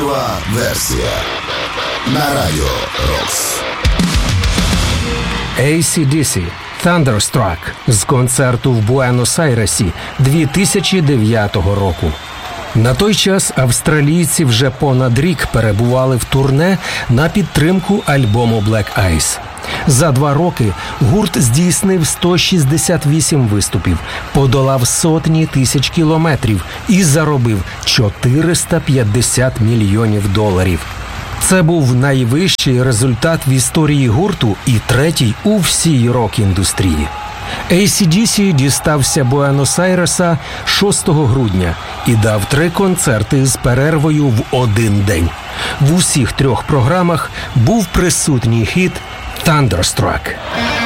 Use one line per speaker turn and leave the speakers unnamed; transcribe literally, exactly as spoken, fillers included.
Жива версія на Радіо Рокс.
ей сі ді сі «Thunderstruck» з концерту в Буенос-Айресі дві тисячі дев'ятого року. На той час австралійці вже понад рік перебували в турне на підтримку альбому Black Ice. За два роки гурт здійснив сто шістдесят вісім виступів, подолав сотні тисяч кілометрів і заробив чотириста п'ятдесят мільйонів доларів. Це був найвищий результат в історії гурту і третій у всій рок-індустрії. ей сі ді сі дістався Буенос-Айреса шостого грудня і дав три концерти з перервою в один день. В усіх трьох програмах був присутній хіт «Thunderstruck».